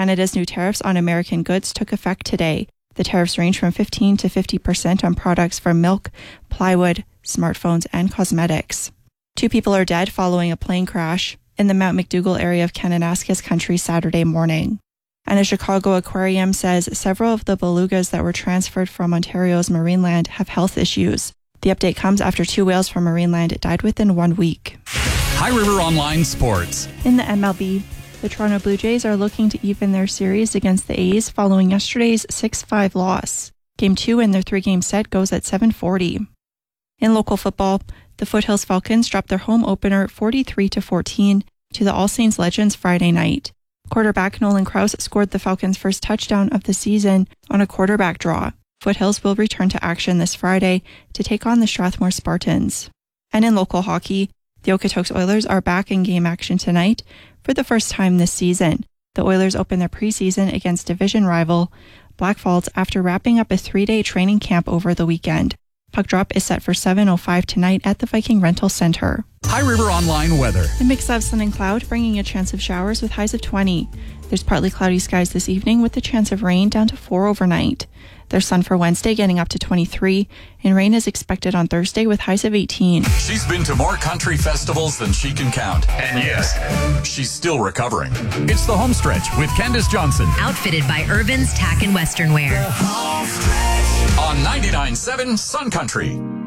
Canada's new tariffs on American goods took effect today. The tariffs range from 15% to 50% on products from milk, plywood, smartphones, and cosmetics. 2 people are dead following a plane crash in the Mount McDougall area of Kananaskis Country Saturday morning. And a Chicago aquarium says several of the belugas that were transferred from Ontario's Marineland have health issues. The update comes after 2 whales from Marineland died within 1 week. High River Online Sports. In the MLB, the Toronto Blue Jays are looking to even their series against the A's following yesterday's 6-5 loss. Game 2 in their 3-game set goes at 7:40. In local football, the Foothills Falcons dropped their home opener 43-14 to the All Saints Legends Friday night. Quarterback Nolan Krause scored the Falcons' first touchdown of the season on a quarterback draw. Foothills will return to action this Friday to take on the Strathmore Spartans. And in local hockey, the Okotoks Oilers are back in game action tonight for the first time this season. The Oilers open their preseason against division rival Blackfalds after wrapping up a 3-day training camp over the weekend. Puck drop is set for 7:05 tonight at the Viking Rental Center. High River Online weather. A mix of sun and cloud, bringing a chance of showers with highs of 20. There's partly cloudy skies this evening with the chance of rain down to 4 overnight. There's sun for Wednesday getting up to 23, and rain is expected on Thursday with highs of 18. She's been to more country festivals than she can count. And yes, she's still recovering. It's the home stretch with Candace Johnson. Outfitted by Irvin's Tack and Western Wear. On 99.7 Sun Country.